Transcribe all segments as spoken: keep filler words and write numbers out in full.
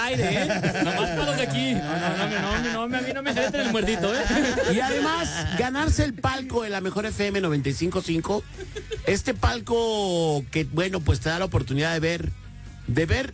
aire, ¿eh? Nomás para los de aquí. No, no, no, no, no, no, a mí no me jeten el muerdito, ¿eh? Y además, ganarse el palco de la mejor F M noventa y cinco punto cinco. Este palco que, bueno, pues te da la oportunidad de ver, de ver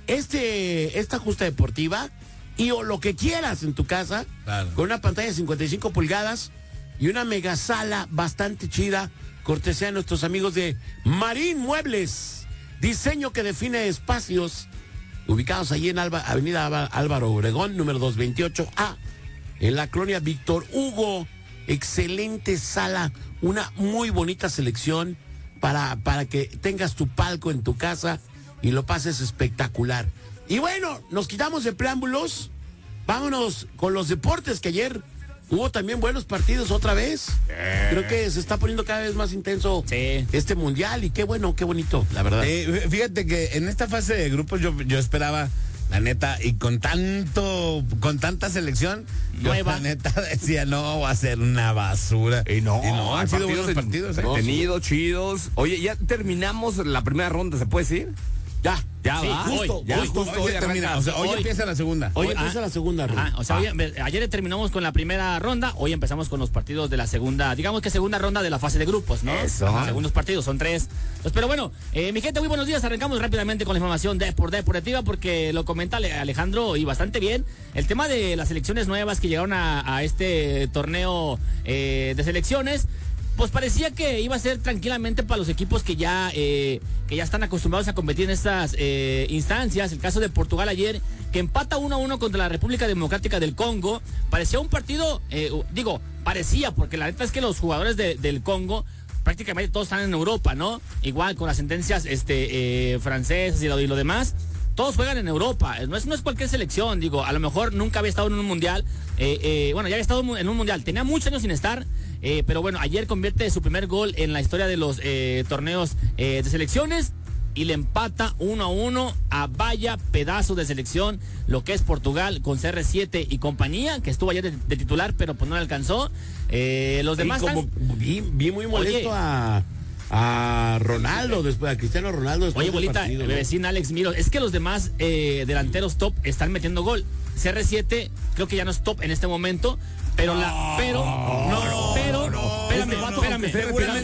este, esta justa deportiva y o lo que quieras en tu casa, claro, con una pantalla de cincuenta y cinco pulgadas y una mega sala bastante chida, cortesía de nuestros amigos de Marín Muebles, diseño que define espacios, ubicados allí en Alba, Avenida Álvaro Obregón, número doscientos veintiocho A, en la colonia Víctor Hugo. Excelente sala, una muy bonita selección para, para que tengas tu palco en tu casa y lo pases espectacular. Y bueno, nos quitamos de preámbulos, vámonos con los deportes, que ayer hubo también buenos partidos otra vez. Eh. Creo que se está poniendo cada vez más intenso, sí, este mundial, y qué bueno, qué bonito, la verdad. Eh, fíjate que en esta fase de grupos yo, yo esperaba, la neta, y con tanto, con tanta selección, nueva, yo, la neta decía, no, va a ser una basura. Y no, y no han sido buenos en, partidos, ¿eh? Tenidos, chidos. Oye, ya terminamos la primera ronda, ¿se puede decir? Ya, ya sí, va. Justo, hoy, ya hoy, justo, hoy, hoy termina, o sea, hoy, hoy empieza la segunda. Hoy, hoy empieza ah, la segunda ronda. Ah, o sea, ah. hoy, ayer terminamos con la primera ronda, hoy empezamos con los partidos de la segunda, digamos que segunda ronda de la fase de grupos, ¿no? Eso. Segundos partidos, son tres. Pues, pero bueno, eh, mi gente, muy buenos días. Arrancamos rápidamente con la información de por deportiva, porque lo comenta Alejandro y bastante bien. El tema de las selecciones nuevas que llegaron a, a este torneo eh, de selecciones, pues parecía que iba a ser tranquilamente para los equipos que ya eh, que ya están acostumbrados a competir en estas eh, instancias. El caso de Portugal ayer, que empata uno a uno contra la República Democrática del Congo. Parecía un partido, eh, digo, parecía, porque la neta es que los jugadores de, del Congo prácticamente todos están en Europa, ¿no? Igual con las sentencias este, eh, francesas y lo, y lo demás. Todos juegan en Europa, no es, no es cualquier selección, digo, a lo mejor nunca había estado en un mundial, eh, eh, bueno, ya había estado en un mundial, tenía muchos años sin estar, eh, pero bueno, ayer convierte su primer gol en la historia de los eh, torneos eh, de selecciones y le empata uno a uno a vaya pedazo de selección, lo que es Portugal con C R siete y compañía, que estuvo ayer de, de titular, pero pues no le alcanzó. Eh, los demás... Y como están... vi, vi muy molesto Oye, a... a Ronaldo, después a Cristiano Ronaldo. Oye, bolita, partido, ¿no? Vecina Alex Miro, es que los demás eh, delanteros top están metiendo gol. C R siete creo que ya no es top en este momento, pero la, pero, no, no, pero, no, espérame, espérame, espérame,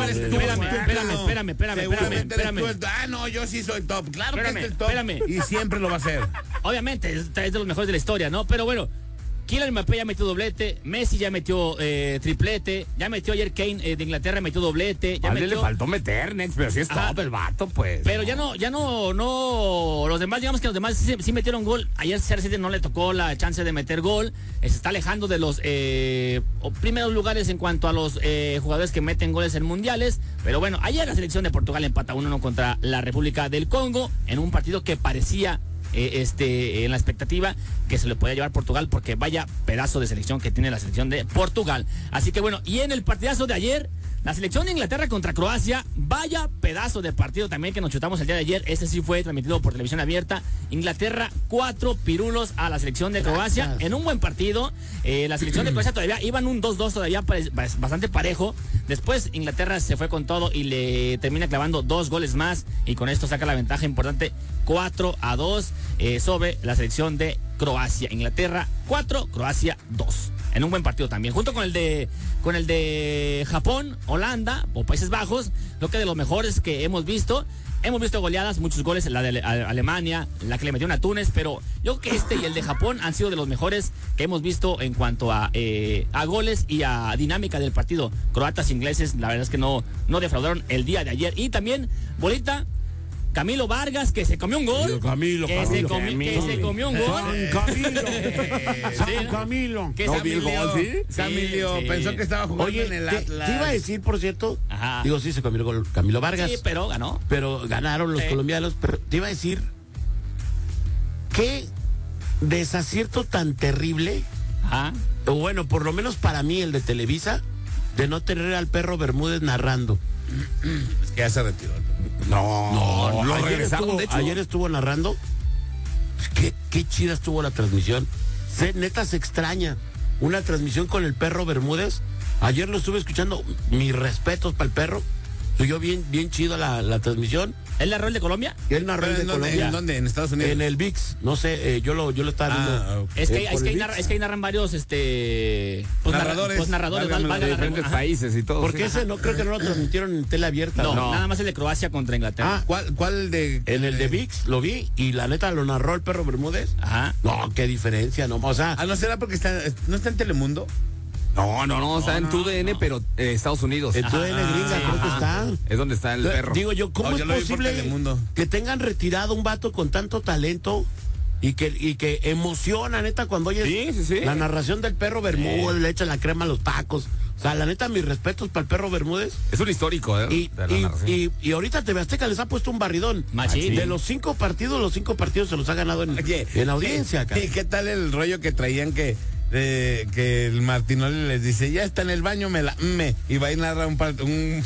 espérame, espérame, espérame, espérame. Ah, no, yo sí soy top, claro espérame, que es el top. Espérame. Y siempre lo va a ser. Obviamente, es de los mejores de la historia, ¿no? Pero bueno, Kylian Mbappé ya metió doblete, Messi ya metió eh, triplete, ya metió ayer Kane eh, de Inglaterra, metió doblete, ya metió... le faltó meter, Nex, pero sí es top. Ajá. El vato, pues. Pero ya no, ya no, no, los demás, digamos que los demás sí, sí metieron gol. Ayer C R siete no le tocó la chance de meter gol, se está alejando de los eh, primeros lugares en cuanto a los eh, jugadores que meten goles en mundiales. Pero bueno, ayer la selección de Portugal empata uno a uno contra la República del Congo en un partido que parecía... Eh, este, en la expectativa que se le podía llevar Portugal, porque vaya pedazo de selección que tiene la selección de Portugal. Así que bueno, y en el partidazo de ayer, la selección de Inglaterra contra Croacia, vaya pedazo de partido también que nos chutamos el día de ayer. Este sí fue transmitido por televisión abierta. Inglaterra, cuatro pirulos a la selección de Croacia. Gracias. En un buen partido. Eh, la selección de Croacia todavía iban un dos dos todavía bastante parejo. Después Inglaterra se fue con todo y le termina clavando dos goles más, y con esto saca la ventaja importante cuatro a dos eh, sobre la selección de Croacia. Inglaterra cuatro, Croacia dos. En un buen partido también, junto con el de con el de Japón, Holanda o Países Bajos, lo que de los mejores que hemos visto. Hemos visto goleadas, muchos goles, la de Alemania, la que le metieron a Túnez, pero yo creo que este y el de Japón han sido de los mejores que hemos visto en cuanto a, eh, a goles y a dinámica del partido. Croatas, ingleses, la verdad es que no, no defraudaron el día de ayer. Y también, bolita, Camilo Vargas, que se comió un gol. Camilo, que, Camilo, se comi Camilo. que se comió un gol. San Camilo. San Camilo. Que ¿No San vi el gol, sí? Camilo sí, sí. Pensó que estaba jugando Oye, en el te, Atlas. te iba a decir, por cierto, Ajá. digo, sí, se comió el gol Camilo Vargas. Sí, pero ganó. Pero ganaron los sí. colombianos. Pero te iba a decir, qué desacierto tan terrible. Ajá. O bueno, por lo menos para mí, el de Televisa, de no tener al Perro Bermúdez narrando. Es que ya se retiró. No, no, lo ayer, regresaron, estuvo, de hecho. ayer estuvo narrando. Qué, qué chida estuvo la transmisión. Se, neta se extraña una transmisión con el Perro Bermúdez. Ayer lo estuve escuchando. Mis respetos para el Perro. Yo bien, bien chido la, la transmisión. ¿Él narró el de Colombia? Él narró el de ¿En dónde, Colombia. ¿En dónde? ¿En Estados Unidos? En el V I X. No sé, eh, yo lo yo lo estaba viendo. Ah, ok. Es que, Eh, es, por que el ahí narra- V I X. es que ahí narran varios este pues, narra- Narradores. pues, narradores Válgame, valga de la diferentes redundancia. países y todo. Porque sí. ese no creo que no lo transmitieron en tele abierta. No, No. nada más el de Croacia contra Inglaterra. Ah, ¿Cuál, cuál de...? en el de V I X lo vi y la neta lo narró el Perro Bermúdez. Ajá. No, qué diferencia, no. O sea, Ah, ¿no será porque está, no está en Telemundo? No, no, no, está en tu D N, pero eh, Estados Unidos. en tu N gringa sí, creo que ajá. está. Es donde está el perro. Digo yo, ¿cómo No, es yo lo vi por posible Telemundo. que tengan retirado un vato con tanto talento y que, y que emociona, neta, cuando oyes Sí, sí, sí. la narración del Perro Bermúdez, le echa la crema a los tacos? O sea, la neta, mis respetos para el Perro Bermúdez. Es un histórico, ¿eh? Y, de la y, narración. y, y ahorita T V Azteca les ha puesto un barridón. Machín. De los cinco partidos, los cinco partidos se los ha ganado en, Oye, en audiencia, cara. ¿Y qué tal el rollo que traían que eh, que el Martinoli les dice, ya está en el baño, me la me y va y narra un part- un,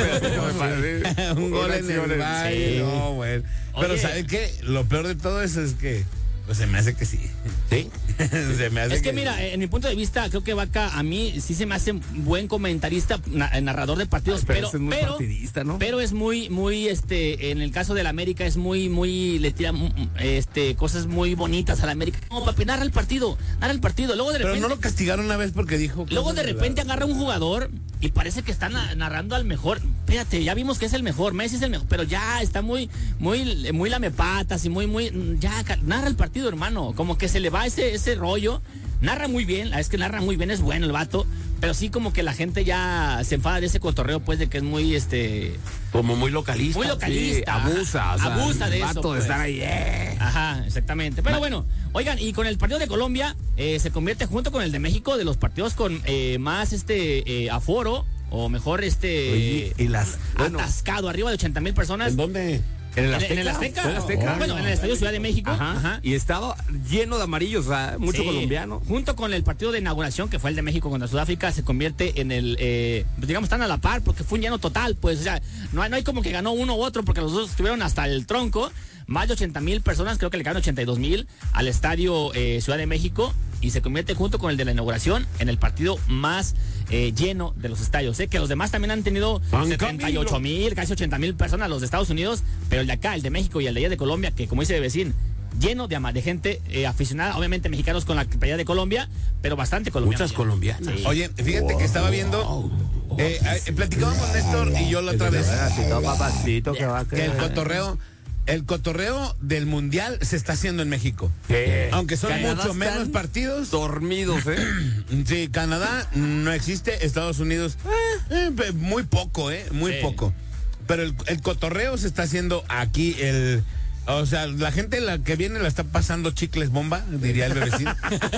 un gol en el baño? Sí. No, güey. Pero Oye. ¿sabes qué? Lo peor de todo eso es que pues se me hace que sí. ¿Sí? Se me hace Es que mira, en mi punto de vista, creo que Vaca a mí sí se me hace un buen comentarista, na- narrador de partidos, Ay, pero pero ese es muy pero, partidista, ¿no? pero es muy, muy, este, en el caso del América es muy, muy, le tira, mm, este, cosas muy bonitas al América. No, papi, narra el partido, narra el partido. Luego de Pero repente, no lo castigaron una vez porque dijo. luego cosas de repente la- agarra un jugador y parece que está na- narrando al mejor. Espérate, ya vimos que es el mejor, Messi es el mejor, pero ya está muy, muy, muy lamepatas y muy, muy, ya ca- narra el partido, hermano. Como que se le va ese, ese rollo. Narra muy bien, es que narra muy bien, es bueno el vato, pero sí como que la gente ya se enfada de ese cotorreo, pues, de que es muy, este, Como muy localista. muy Sí, localista. abusa, o sea, abusa de el eso. vato de pues. estar ahí, eh. Ajá, exactamente. Pero bueno, oigan, y con el partido de Colombia eh, se convierte junto con el de México de los partidos con eh, más este eh, aforo, o mejor este Oye, y las- bueno. atascado, arriba de ochenta mil personas. ¿En dónde? ¿En el En- Azteca? en el Azteca. ¿Fue el Azteca? Bueno, en el Estadio Ciudad de México. Ajá. Ajá. Y estaba lleno de amarillos, o sea, mucho Sí, colombiano. Junto con el partido de inauguración, que fue el de México contra Sudáfrica, se convierte en el, eh, pues digamos, están a la par, porque fue un lleno total, pues, o sea, no hay, no hay como que ganó uno u otro, porque los dos estuvieron hasta el tronco. Más de ochenta mil personas, creo que le quedaron ochenta y dos mil al estadio eh, Ciudad de México, y se convierte junto con el de la inauguración en el partido más eh, lleno de los estadios. Sé que los demás también han tenido San setenta y ocho mil, casi ochenta mil personas los de Estados Unidos, pero el de acá, el de México y el de allá de Colombia, que como dice Bebecín, lleno de, ama- de gente eh, aficionada, obviamente mexicanos con la playa de Colombia, pero bastante colombianos. Muchas colombianas. Sí. Oye, fíjate que estaba viendo. Eh, eh, platicábamos Néstor y yo la otra vez. papacito que va a Que el cotorreo. El cotorreo del mundial se está haciendo en México. Aunque son Canadá mucho están menos partidos. dormidos, ¿eh? Sí, Canadá no existe, Estados Unidos eh, eh, muy poco, ¿eh? Muy Sí. poco. Pero el, el cotorreo se está haciendo aquí, el... O sea, la gente la que viene la está pasando chicles bomba, diría el bebecín.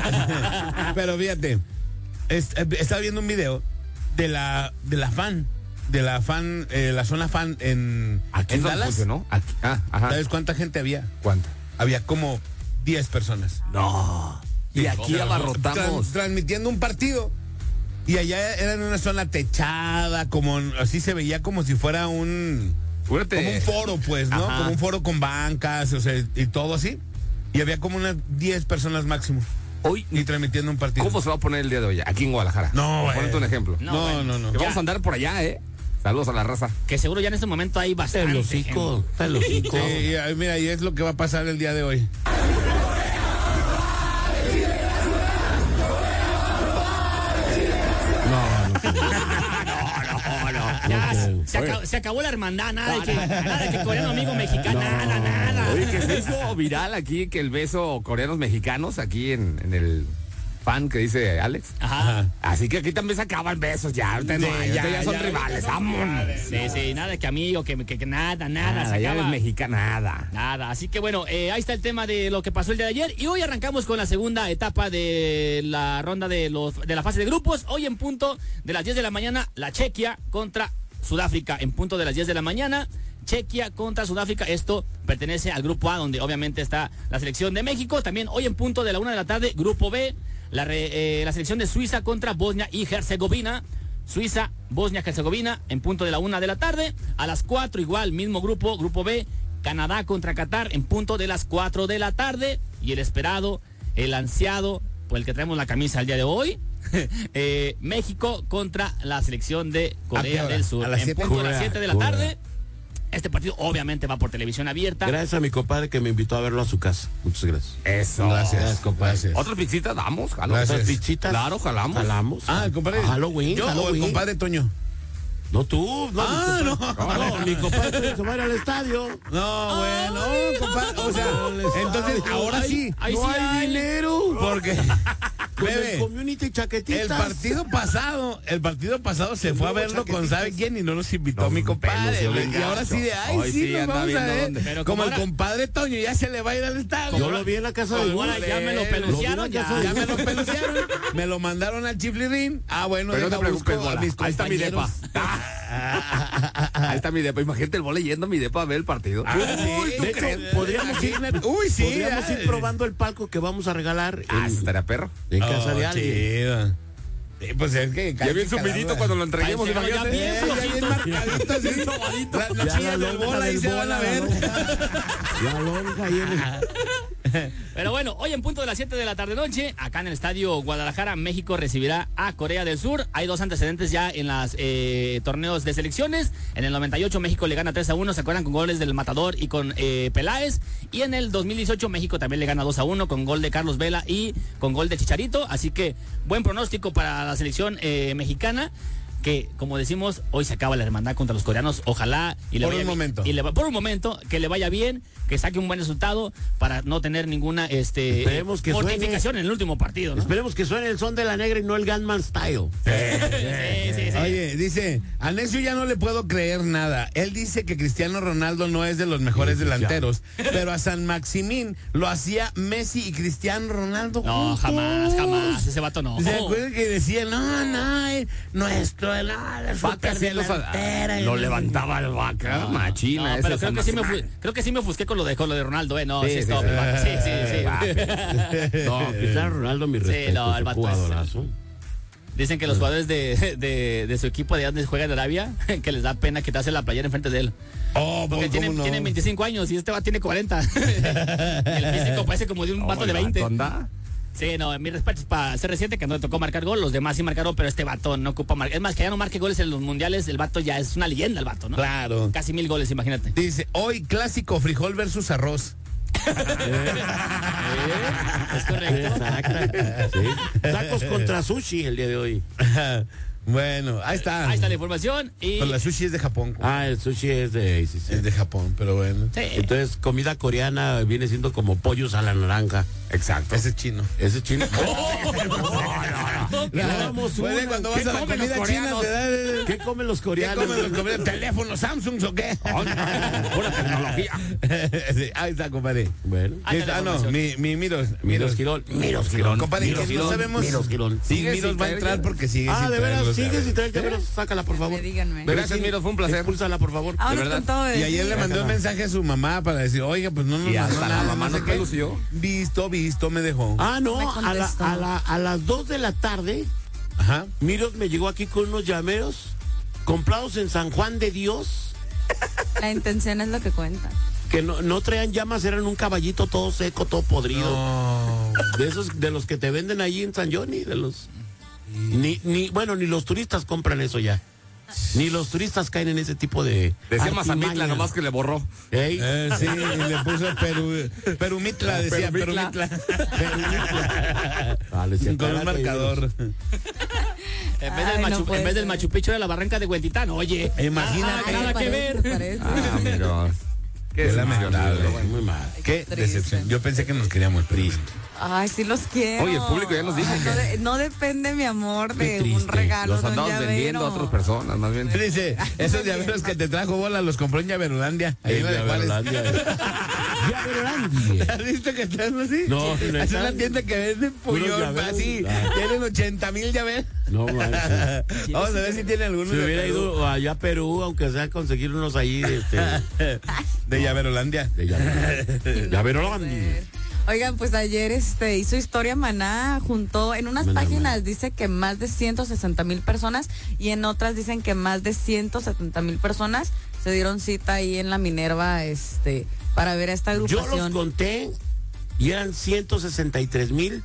Pero fíjate, es- eh, estaba viendo un video de la, de la fan, de la fan, eh, la zona fan en, Aquí en no Dallas. funcionó. Aquí, ah, ajá. ¿Sabes cuánta gente había? ¿Cuánto? Había como diez personas. No. Y aquí Tran- abarrotamos. transmitiendo un partido. Y allá era en una zona techada, como así se veía como si fuera un Fíjate. como un foro, pues, ¿no? Ajá. Como un foro con bancas, o sea, y todo así. Y había como unas diez personas máximo. Hoy, Y transmitiendo un partido. ¿cómo se va a poner el día de hoy aquí en Guadalajara? No, Por ponerte eh. un ejemplo. No, No, bueno. no, no. Que Ya. vamos a andar por allá, ¿eh? Saludos a la raza. Que seguro ya en este momento hay bastante. El hocico, el hocico. Sí, y, ah, mira, y es lo que va a pasar el día de hoy. Ya, se, acabó, se acabó la hermandad, nada de que, nada de que coreano amigo mexicano, nada, nada. Oye, que se hizo viral aquí, que el beso coreanos mexicanos, aquí en, en el fan que dice Alex. Ajá. Así que aquí también se acaban besos ya. Ahorita no Sí, hay, ya, ahorita ya son ya, rivales, ya. vámonos. Sí, sí, nada de que amigo, que, que, que nada, nada, Nada, se ya acaba. es mexicana, nada. Nada, así que bueno, eh, ahí está el tema de lo que pasó el día de ayer. Y hoy arrancamos con la segunda etapa de la ronda de los de la fase de grupos. Hoy en punto de las diez de la mañana, la Chequia contra Sudáfrica. En punto de las diez de la mañana, Chequia contra Sudáfrica. Esto pertenece al grupo A, donde obviamente está la selección de México. También hoy en punto de la una de la tarde, grupo B, la, re- eh, la selección de Suiza contra Bosnia y Herzegovina. Suiza, Bosnia, Herzegovina, en punto de la una de la tarde. A las cuatro, igual, mismo grupo, grupo B, Canadá contra Qatar, en punto de las cuatro de la tarde. Y el esperado, el ansiado, por el que traemos la camisa el día de hoy, eh, México contra la selección de Corea del Sur. ¿A las en siete? punto de las Corea, siete de la Corea. tarde. Este partido obviamente va por televisión abierta. Gracias a mi compadre que me invitó a verlo a su casa. Muchas gracias. Eso. Gracias, gracias. ¿Otras pizzitas damos? Jalamos. Gracias. ¿Otras pizzitas? Claro, jalamos. Jalamos. Ah, el compadre. Halloween, Yo o el Halloween. compadre Toño. No tú, no, Ah, mi compadre. No, mi compadre se va a ir al estadio. No, bueno, compadre. O sea, entonces ahora sí. Ahí no sí hay, hay. dinero. Porque, Con bebé, el community chaquetitas. el partido pasado, el partido pasado se fue a verlo con sabe quién y no nos invitó Nos mi compadre. pelució bien Y ahora gacho. sí de ay, Hoy sí, sí nos anda vamos a viendo ver. dónde. Pero Como como el ahora- compadre Toño ya se le va a ir al estadio. Yo lo vi en la casa de Como ahora Gus. ya me lo Lo peluciaron. vi en la Ya, casa de Ya me lo peluciaron, me lo mandaron al chiflirín. Ah, bueno, Pero no deja te preocupes, busco a Bola. mis Ahí está mi depa. compañeros. Ahí está mi depa. Imagínate el Bola yendo a mi depa a ver el partido. Ah, sí, ¿tú De hecho, crees? podríamos ir, Uy, sí. podríamos ir ah. probando el palco que vamos a regalar Ah, en, eso estaría perro. en casa Oh, de alguien. chido. Sí, pues es que Ya bien sumidito cuando lo entreguemos. Parece- Imagínate. ya bien Eh, ya bien marcadito, así. La- Las Ya chillas la del lonja bola ahí del se van bola, a la ver. lonja. La lonja ahí en el- Pero bueno, hoy en punto de las siete de la tarde noche, acá en el estadio Guadalajara, México recibirá a Corea del Sur. Hay dos antecedentes ya en los eh, torneos de selecciones. En el noventa y ocho México le gana tres a uno, se acuerdan, con goles del Matador y con eh, Peláez. Y en el dos mil dieciocho México también le gana dos a uno con gol de Carlos Vela y con gol de Chicharito. Así que buen pronóstico para la selección eh, mexicana. Que, como decimos, hoy se acaba la hermandad contra los coreanos. Ojalá y le Por vaya un bien- momento. y le va- por un momento, que le vaya bien, que saque un buen resultado para no tener ninguna este Esperemos que mortificación en el último partido, ¿no? Esperemos que suene el son de la negra y no el Gunman Style. Sí, sí, sí. Oye, dice, a Necio ya no le puedo creer nada. Él dice que Cristiano Ronaldo no es de los mejores Sí, delanteros, pero a San Maximín lo hacía Messi y Cristiano Ronaldo No, juntos. jamás, jamás. Ese vato no. ¿Se acuerdan que decía, no, no, eh, nuestro, no, la Vaca sí lo, superdelantera, lo y- levantaba el vaca, No, machina. no, ese pero San creo que, sí me Maximán. fu- creo que sí me ofusqué con lo de, con lo de Ronaldo, ¿eh? No, sí, Sí, es sí, top, sí. el vato. Sí, sí, sí. No, Cristiano Ronaldo, mi respeto. no, el es un vato es- jugadorazo. Dicen que los jugadores de, de, de su equipo de donde juega en Arabia, que les da pena quitarse la playera enfrente de él. Oh, Porque ¿cómo tienen, no? tienen veinticinco años y este va tiene cuarenta. Y el físico parece como de un vato de el veinte. vato anda. Sí, no, mi respeto es para ser reciente, que no le tocó marcar gol, los demás sí marcaron, pero este vato no ocupa marcar. Es más, que ya no marque goles en los mundiales, el vato ya es una leyenda, el vato, ¿no? Claro. Casi mil goles, imagínate. Dice, hoy clásico frijol versus arroz. Es correcto. Exacto. Sí. Tacos contra sushi el día de hoy. Bueno, ahí está. Ahí está la información y... Pero la sushi es de Japón. Ah, el sushi es de... sí, sí. Es de Japón, pero bueno. Sí. Entonces, comida coreana viene siendo como pollos a la naranja. Exacto. Ese es chino. Ese chino. Vamos, una. cuando ¿Qué vas a la comen los comida china coreanos? te da el- ¿Qué comen los ¿Qué coreanos? comen los coreanos? ¿Teléfono Samsung o qué? Pura tecnología. Sí, ahí está, compadre. Bueno. Ahí está la Ah, no, información. mi, mi Miros. Miros Girón. Miros Girón. Compadre, Miros que no Girón. sabemos Miros Girón. si Sigue Miros sin va a traer entrar ya. porque sigue Ah, sin de veras, traerlos, sigue ¿sabes? sin traer llaveros. Sácala, por favor. Díganme. Gracias, Miros, fue un placer. Expúlsala, por favor. Vámonos verdad. con todo. Y ayer le mandé un Sácala. mensaje a su mamá para decir, oiga, pues no nos Y mandó hasta la nada, mamá no sé nos qué. pelució. Visto, visto, me dejó. Ah, No me no, a, la- contestó. a, la- a las dos de la tarde, Ajá. Miros me llegó aquí con unos llameros comprados en San Juan de Dios, La intención es lo que cuenta. que no, no traían llamas, eran un caballito todo seco, todo podrido. No. De esos, de los que te venden ahí en San Johnny, de los... Ni, ni, bueno, ni los turistas compran eso ya. Ni los turistas caen en ese tipo de... Decía Mazamitla, artimañas. nomás que le borró. Ey. Eh, sí, y le puso Perú, Perumitla, decía Perumitla. Perumitla. Vale, se Con un acaba de- marcador. En vez, del Ay, no Machu, puede en vez del ser. Machu Picchu de la barranca de Huentitán, oye. Imagínate. Ah, nada Ay, que parece, ver. parece. Ah, Miros. Qué decepción, lamentable. Miros. Muy mal. Qué Triste. decepción. Yo pensé que nos queríamos triste. Ay, sí los quiero. Oye, el público ya nos dijo Ay, que- no, de- no depende, mi amor, Qué de triste. un regalo, Los de un andamos llavero. vendiendo a otras personas, más bien. Dice, esos llaveros que te trajo Bola los compró en Llaverolandia. Ahí en la de Juárez. Llaverolandia. ¿Has visto que están así? No, no es una están. tienda que vende Puros puñón llaveros. así. Ah. Tienen ochenta mil llaveros. No manches. Vamos a ver si tiene alguno Si de hubiera Perú. ido allá a Perú, aunque sea a conseguir unos ahí este, De Llaverolandia. de Llaverolandia. Llaverolandia. Oigan, pues ayer este hizo historia Maná, juntó en unas Maná, páginas Maná. dice que más de ciento sesenta mil personas y en otras dicen que más de ciento setenta mil personas se dieron cita ahí en la Minerva este para ver a esta Yo los agrupación. conté y eran ciento sesenta y tres mil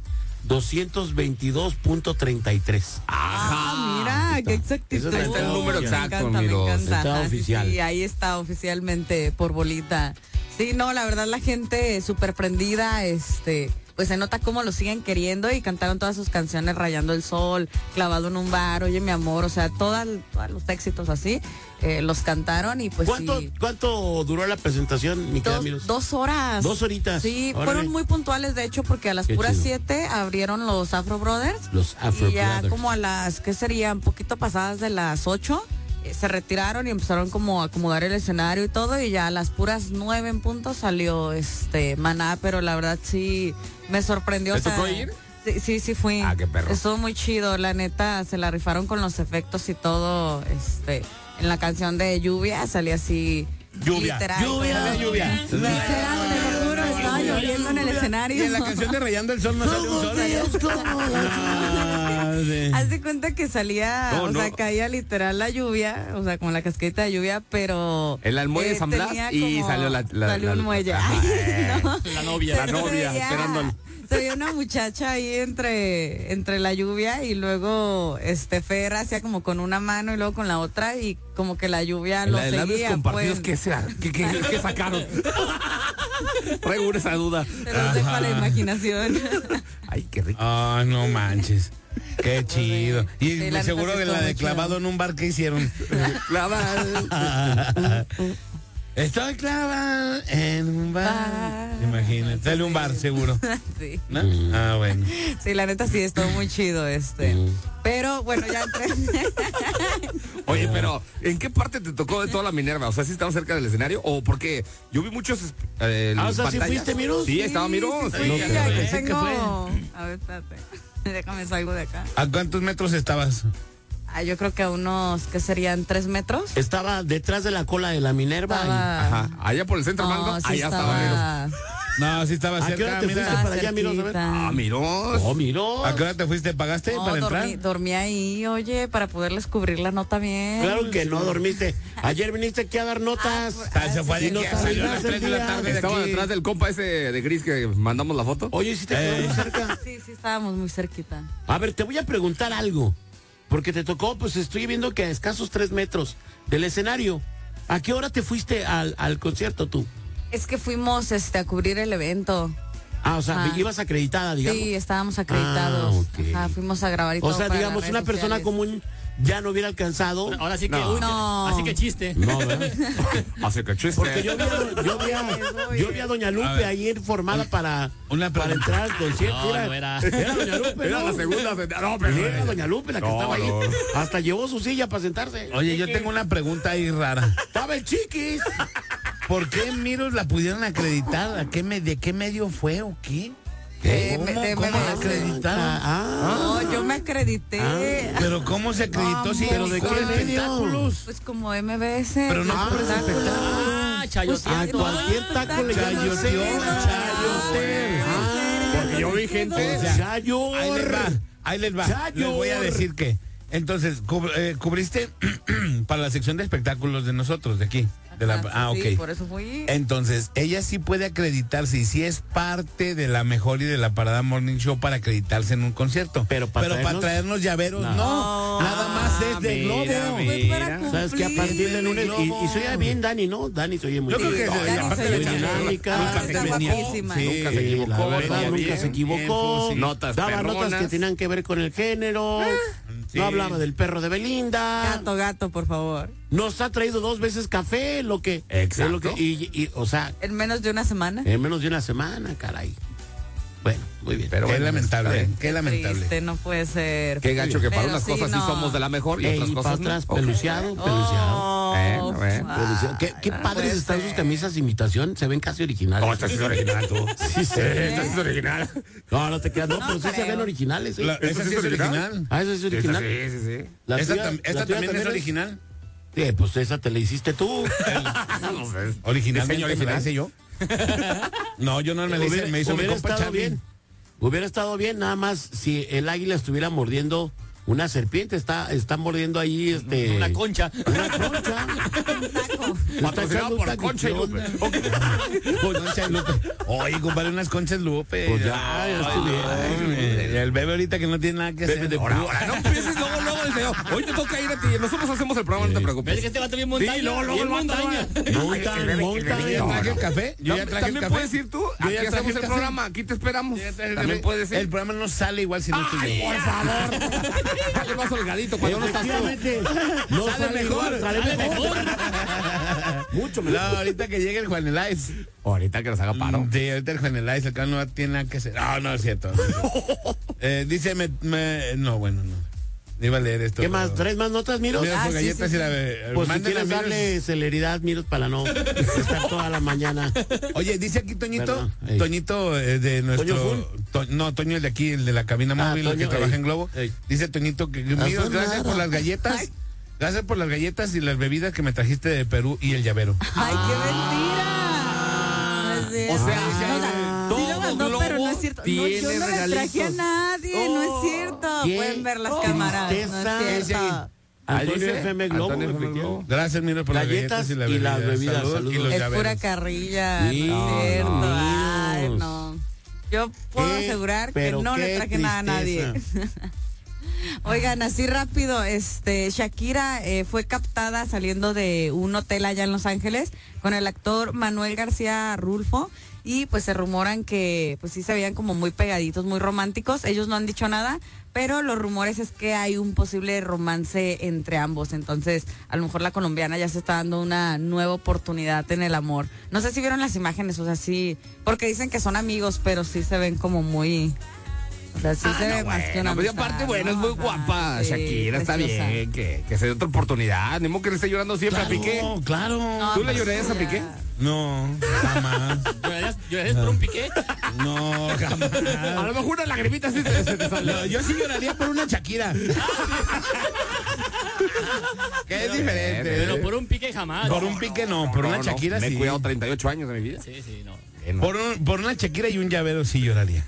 doscientos veintidós punto treinta y tres. Ah, mira, qué exactitud. Ese está el número Me exacto, encanta, me Miros. encanta. Está Ajá, sí, oficial. sí, ahí está oficialmente por bolita. Sí, no, la verdad la gente súper prendida, este, pues se nota cómo lo siguen queriendo y cantaron todas sus canciones, Rayando el Sol, Clavado en un bar, Oye mi amor, o sea, todas, todos los éxitos así, eh, los cantaron y pues ¿Cuánto, sí. ¿Cuánto duró la presentación, mi querida Dos, Miros? dos horas. Dos horitas. Sí, Órale. fueron muy puntuales, de hecho, porque a las Qué puras chido. siete abrieron los Afro Brothers. Los Afro Y ya Brothers. como a las, ¿qué serían? Poquito pasadas de las ocho, eh, se retiraron y empezaron como a acomodar el escenario y todo, y ya a las puras nueve en punto salió este Maná, pero la verdad sí me sorprendió. ¿Te o sea, tocó ir? Sí, sí, sí fui. Ah, qué perro. Estuvo muy chido, la neta, se la rifaron con los efectos y todo, este, en la canción de Lluvia salía así. Lluvia. Literal. Lluvia. Lluvia. Literal, te lo juro, estaba lloviendo en el escenario. Y en la canción de Rayando el Sol no sale un sol. Ah, sí. Haz de cuenta que salía, No, o no. sea, caía literal la lluvia, o sea, como la cascadita de lluvia, pero... El almuerzo de San Blas tenía y como- salió la- la- salió un la- muelle. Ajá, Ay, eh. no. La novia. Se La novia, veía- esperando al- Se veía una muchacha ahí entre, entre la lluvia y luego este Fer hacía como con una mano y luego con la otra y como que la lluvia lo La de labios seguía. compartidos, Pues. ¿qué, sea? ¿Qué, qué, qué sacaron? Traigo esa duda. Se los dejo a la imaginación. Ay, qué rico. Ay, no manches. Qué chido. Y Sí, la neta seguro sí de estuvo la de muy chido. clavado en un bar que hicieron. Clava. Estoy clavado en un bar. Bar. Imagínate. Dale un bar, seguro. Sí. ¿No? Ah, bueno. Sí, la neta sí estuvo muy chido este. Pero bueno, ya entré. Oye, pero ¿en qué parte te tocó de toda la Minerva? O sea, ¿sí estaba cerca del escenario? ¿O porque yo vi muchos eh, Ah, o sea, ¿sí pantallas? fuiste, Miros? Sí, estaba Miros. Sí, Sí, sí, que aquí pensé que tengo. A ver, espérate. Déjame salgo de acá. ¿A cuántos metros estabas? Ah, yo creo que a unos, ¿qué serían? ¿Tres metros? Estaba detrás de la cola de la Minerva. Estaba... Ajá, allá por el centro, No, Armando, sí allá estaba Miros. estaba... No, sí estaba ¿A qué cerca. hora te Mira. fuiste para allá, Miros? A ver. cerquita. Ah, Miros. Oh, Miros. ¿A qué hora te fuiste? ¿Pagaste No, para dormí, entrar? dormí ahí, oye, para poderles cubrir la nota bien. Claro que no dormiste. Ayer viniste aquí a dar notas. Ah, se fue de Y no aquí, sabes salió a nada las del tres de la día. tarde de Estaba aquí. detrás del compa ese de gris que mandamos la foto. Oye, si te quedó Eh. muy cerca. Sí, sí, estábamos muy cerquita. A ver, te voy a preguntar algo. Porque te tocó, pues estoy viendo que a escasos tres metros del escenario. ¿A qué hora te fuiste al, al concierto tú? Es que fuimos este, a cubrir el evento. Ah, o sea, Ajá. ibas acreditada, digamos. Sí, estábamos acreditados. Ah, ok. Ajá, fuimos a grabar y O todo sea, para digamos, las una redes persona sociales. común ya no hubiera alcanzado. Ahora sí que, No. uy, No. así que chiste. No, ¿verdad? Hace que chiste. Porque yo vi, a, yo vi a- yo vi a Doña A Lupe ver. ahí formada para, Una para pregunta. entrar al concierto. No, era, no era. era Doña Lupe, Era ¿no? la segunda. No, pero. Era Doña Lupe la que No, estaba ahí. no. Hasta llevó su silla para sentarse. Oye, yo tengo una pregunta ahí rara. Estaba el chiquis. ¿Por qué Miros la pudieron acreditar? ¿A qué me, ¿De qué medio fue o qué? Eh, ¿Cómo, de- ¿cómo de- la acreditaron? Ah, No, yo me acredité. Ah, ¿Pero cómo se acreditó No, si ¿pero de era qué de medio? espectáculos? Pues como M B S. Pero no Ah, por ese espectáculo. Ah, a chayoteando. cualquier taco le llaman Chayoteó, chayoteó. Ah, Porque yo vi gente. o sea, Chayor. Ahí les va, ahí les va. Chayor. Les voy a decir que. Entonces, cub- eh, cubriste para la sección de espectáculos de nosotros, de aquí. De la, Ajá, ah, ok. sí, por eso fui. Entonces, ella sí puede acreditarse y sí es parte de la mejor y de la Parada Morning Show para acreditarse en un concierto. Pero para traernos- traernos llaveros, no. No. Nada más es de mira, globo. mira. Fue para ¿Sabes qué? A partir del lunes. Y, Globo. y se oye bien, Dani, ¿no? Dani se oye muy Yo creo bien. que Sí, se- Dani aparte se le oye echa- bien. dinámica, nunca está se venía- guapísima. sí, Nunca se Sí, equivocó, la verdad, venía nunca bien, se equivocó. tiempo, sí. Notas Daba notas perronas. que tenían que ver con el género. Sí. No hablaba del perro de Belinda. Gato, gato, por favor. Nos ha traído dos veces café, lo que. Exacto. lo que- y, y, o sea, En menos de una semana. en menos de una semana, caray. Bueno, muy bien. Pero Qué bueno, lamentable, está bien. qué lamentable. Triste, no puede ser. Qué gacho que para Pero unas sí, cosas sí no. somos de la mejor y Ey, otras y cosas para no. atrás, Ok. peluciado, peluciado. Oh, Eh, a ver. ah, Peluciado. Qué, qué no padres puede están sus ser. camisas de imitación, se ven casi originales. No, esta sí es original, tú. Sí, sí. Esta sí es original. No, no te quedas, no, pero sí se creo. ven originales. ¿eh? La- ¿Esa sí es original? Ah, esa es Esta original. sí, sí, sí. La ¿Esta, tuya- tam- esta la tuya también es original? Sí, pues esa te la hiciste tú. No sé. ¿Originalmente Diseño me la original. hice yo? No, yo no me la hice, Hubiera- me hizo mi hubiera compa estado Charlie. bien. Hubiera estado bien, nada más si el águila estuviera mordiendo una serpiente, está, está mordiendo ahí este. Una concha. Una concha. Un taco. Patrocinado por Concha y Lupe. Concha y Lupe. Oye, compadre, unas conchas Lupe. Pues ya, ya estoy bien. Ay, el bebé ahorita que no tiene nada que hacer. Ahora, ahora, no empieces luego, luego, desde hoy te toca ir a ti. Nosotros hacemos el programa, no te ¿Ves preocupes. que este vato bien montaña? Sí, luego, luego bien el vato, montaña. Monta, monta. Yo ya traje el café. Yo ya No, traje el también café. puedes ir tú. Yo Aquí ya traje hacemos el el café. programa. Aquí te esperamos. Yo ya traje el También café. puedes ir. El programa no sale igual si no estoy yo. Por favor. Dale más holgadito cuando no estás tú. Efectivamente, no Sale sale mejor, igual, sale Sale mejor. mejor. Mucho No, mejor. ahorita que llegue el Juan Elais. Ahorita que nos haga paro. Sí, ahorita el Juan Elais, acá no tiene nada que hacer. No, no es cierto. No es cierto. eh, dice, me, me- no, bueno, no. Iba a leer esto. ¿Qué más? pero- ¿Tres más notas, Miros? Mira, Ah, por sí, galletas sí, y la. sí. eh, Pues si mándenla, quieres Miros. darle celeridad, Miros, para no estar toda la mañana. Oye, dice aquí Toñito, Perdón, ey. Toñito eh, de nuestro, ¿Toño To- no, Toño el de aquí, el de la cabina Ah, móvil, el que Toño, trabaja ey. en Globo, Ey. dice Toñito que, Miros, Azul gracias nada. por las galletas, Ay. gracias por las galletas y las bebidas que me trajiste de Perú y el llavero. Ay, qué mentira. No es cierto. O sea, Ah, dice ahí, no, sí todo lo mandó, Globo pero no es cierto. No, tiene yo no le traje a regalitos. nadie, no es cierto. ¿Qué? Pueden ver las Oh, cámaras. No tristeza. es cierto. Ahí Antonio dice, F M Globo, Antonio F M efectivamente. Globo. Gracias, Miros, por Galletas las galletas y, la y las bebida. bebidas, Salud, saludos. y los Es llaveros. pura carrilla, Sí, no es cierto. no. Ay, no. Yo puedo Qué- asegurar que pero no le qué traje nada a nadie. tristeza. Oigan, así rápido, este Shakira eh, fue captada saliendo de un hotel allá en Los Ángeles con el actor Manuel García Rulfo y pues se rumoran que pues sí se veían como muy pegaditos, muy románticos. Ellos no han dicho nada, pero los rumores es que hay un posible romance entre ambos. Entonces, a lo mejor la colombiana ya se está dando una nueva oportunidad en el amor. No sé si vieron las imágenes, o sea, sí, porque dicen que son amigos, pero sí se ven como muy... O sea, sí se ve más que una No, pero y amistad, aparte, bueno, es muy ¿no? Ajá, guapa. sí, Shakira, está preciosa. bien. Que, que se dé otra oportunidad. Ni modo que le esté llorando siempre a Piqué. No, claro. No, ¿Tú le pues, llorarías a ya. Piqué? No, jamás. ¿Llorarías, llorarías por un piqué? No, jamás. A lo mejor una lagrimita sí se, se te sale. No, yo sí lloraría por una Shakira. Que es diferente. Pero por un pique jamás. Por un pique no, por una No, no, Shakira Me he sí. cuidado treinta y ocho años de mi vida. Sí, sí, no. Por, un- por una Shakira y un llavero sí lloraría.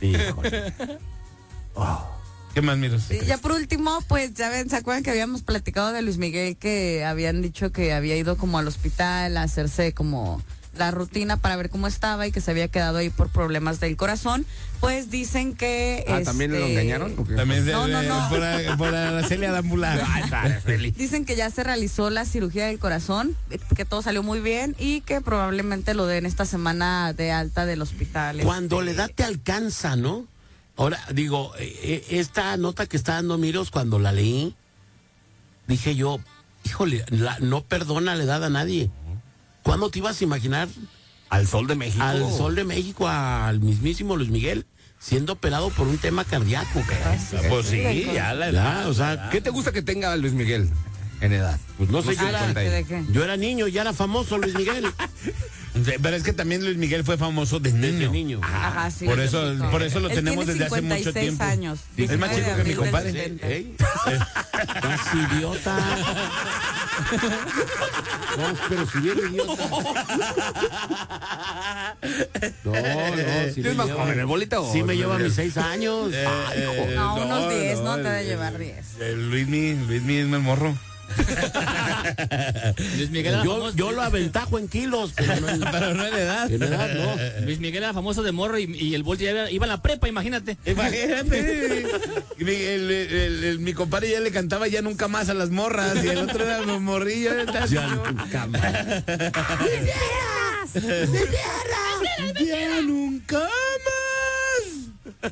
¿Qué más, Miros? Y ya por último, pues ya ven, ¿se acuerdan que habíamos platicado de Luis Miguel que habían dicho que había ido como al hospital a hacerse como la rutina para ver cómo estaba y que se había quedado ahí por problemas del corazón? Pues dicen que... Ah, ¿también este, lo engañaron? ¿O qué? También de, No, no, de- no. por, a- por Araceli Adámbula. Ah, está, Araceli. Dicen que ya se realizó la cirugía del corazón, eh, que todo salió muy bien y que probablemente lo den esta semana de alta del hospital. Cuando Este, la edad te alcanza, ¿no? Ahora, digo, eh, eh, esta nota que está dando Miros, cuando la leí, dije yo, híjole, la- no perdona la edad a nadie. ¿Cuándo te ibas a imaginar Al Sol de México. al Sol de México, al mismísimo Luis Miguel, siendo operado por un tema cardíaco, caray? Pues sí, ya la edad. Ya, o sea, ¿Qué te gusta que tenga Luis Miguel en edad? pues no sé, sé yo ah, era, cuenta ahí. ¿de qué? yo era niño, ya era famoso Luis Miguel. Sí, pero es que también Luis Miguel fue famoso de niño. Desde niño. Ajá, sí. Por lo eso, típico. por eso lo Él tenemos tiene desde hace mucho cincuenta y seis tiempo. años. Sí, es más chico que mi diecinueve de compadre. abril del setenta. ¿Eh? Estás idiota. No, pero si bien idiota. No, no, si ¿Tienes más joven, el bolita o Sí me Luis lleva Miguel? mis seis años. Eh, Ay, eh, joder. No, unos diez, no, el- te debe llevar diez. El Luismi, Luismi es más morro. Luis Miguel era Yo, famoso. yo lo aventajo en kilos, pero no en, Pero no en edad. en edad, no. Luis Miguel era famoso de morro y, y el Bolt ya iba, iba a la prepa, imagínate. Imagínate. Mi, el- el- el- mi compadre ya le cantaba ya nunca más a las morras y el otro era morrillo. Ya nunca más. Ya nunca más.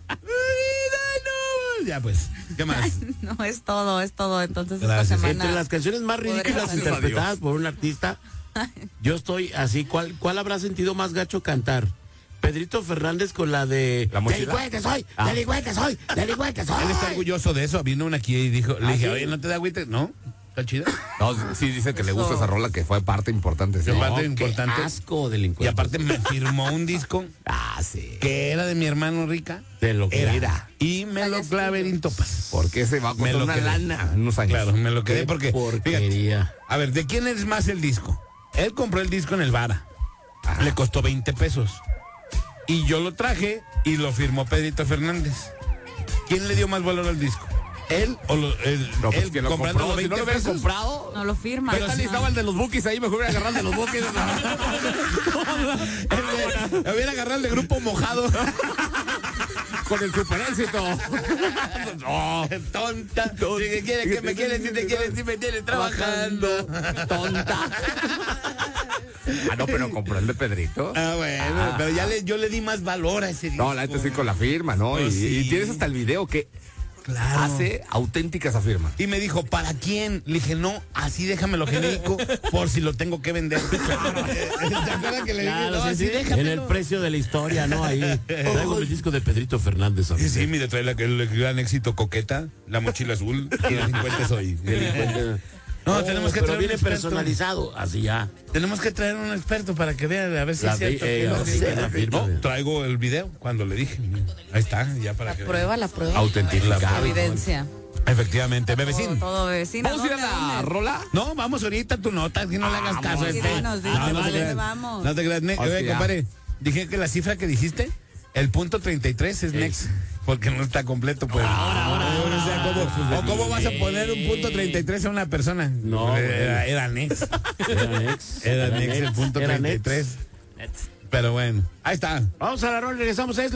Ya pues, ¿qué más? No, es todo, es todo. Entonces Gracias. esta semana... Entre las canciones más ridículas Podríamos- interpretadas por un artista, yo estoy así. ¿Cuál, cuál habrá sentido más gacho cantar? Pedrito Fernández con la de ¿La mochila? delincuente soy, Ah. delincuente soy, delincuente soy. Él está orgulloso de eso. Vino una aquí y dijo, le ¿Ah, dije, sí? oye, ¿no te da agüita? ¿No? ¿Está chida? No, sí dice que le gusta Eso. esa rola que fue parte importante. Sí. Qué parte Qué importante. asco, Y delincuente. aparte me firmó un disco Ah, sí. que era de mi hermano Rica. de lo que Era. era. Y me lo clavé en topas. Porque se va a Me costar lo una quedé. lana en unos años. Claro, me lo quedé porque, fíjate, Porquería. a ver, ¿de quién es más el disco? Él compró el disco en el Vara. Le costó veinte pesos. Y yo lo traje y lo firmó Pedrito Fernández. ¿Quién le dio más valor al disco? Él o lo, el, No, pues él que lo comprando compró, los si no veinte lo hubiera pesos. comprado. No lo firma. ¿Qué tal si estaba el de los bookies ahí? Mejor hubiera agarrado el de los bookies. Él hubiera agarrado el de grupo mojado. Con el super éxito. No, tonta. Si que quieres que me quieres, si te quieres, si me tienes trabajando. Tonta. Ah, no, pero compró el de Pedrito. Ah, bueno, Ah. pero ya le, yo le di más valor a ese disco. No, la neta sí con la firma, ¿no? Oh, y, sí. y tienes hasta el video que Claro. hace auténtica esa firma. Y me dijo, ¿para quién? Le dije, no, así déjamelo genérico por si lo tengo que vender. ¿Te acuerdas que le dije, Claro, no, sí, así sí, déjamelo? en el precio de la historia, ¿no? Ahí. Traigo el disco de Pedrito Fernández. Sí, sí, mire, trae la, el gran éxito Coqueta, la mochila azul y delincuente soy. Delincuente. No, Oh, tenemos que pero traer viene un experto. personalizado, así ya. Tenemos que traer un experto para que vea, a ver si La es cierto. vi- eh, que no, ahora sí sí, que la firma. no, traigo el video cuando le dije. Ahí está, ya para La que prueba, la prueba. Autentificado. Evidencia. vean. Efectivamente, bebecín. Todo, todo vecino. ¿Vamos a ir a la rola? No, vamos ahorita tu nota, que no le hagas caso a Sí, este. dinos, dinos, No, no te ¿a dónde creas. vamos? No te creas, ne- Hostia. Oye, compadre, dije que la cifra que dijiste, el punto treinta y tres es next, porque no está completo, pues. Ahora, ahora, o sea, ¿cómo, o cómo vas a poner un punto treinta y tres a una persona? No, era, era next. Era Nex. Era next el punto Era treinta y Nex. tres. Pero bueno, ahí está. Vamos a la rola, regresamos a